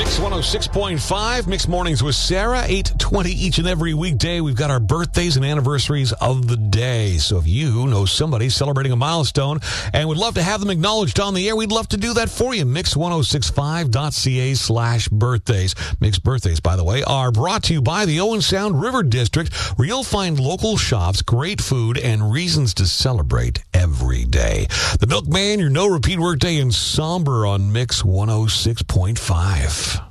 Mix 106.5, Mix Mornings with Sarah, 8:20 each and every weekday. We've got our birthdays and anniversaries of the day. So if you know somebody celebrating a milestone and would love to have them acknowledged on the air, we'd love to do that for you. Mix1065.ca/birthdays. Mix birthdays, by the way, are brought to you by the Owen Sound River District, where you'll find local shops, great food, and reasons to celebrate every day. The Milkman, your no-repeat workday in Somber on Mix 106.5.